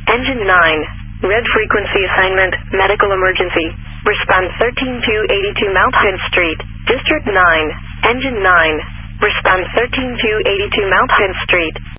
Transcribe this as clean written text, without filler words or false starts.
Engine 9. Red frequency assignment, medical emergency. Respond 13282 Mount Hood Street, District 9. Engine 9. Respond 13282 Mount Hood Street.